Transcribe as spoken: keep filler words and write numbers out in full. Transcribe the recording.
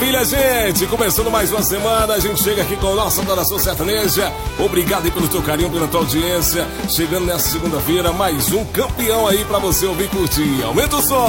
Maravilha, gente! Começando mais uma semana, a gente chega aqui com a nossa adoração sertaneja. Obrigado aí pelo teu carinho, pela tua audiência. Chegando nessa segunda-feira, mais um campeão aí pra você ouvir e curtir. Aumenta o som!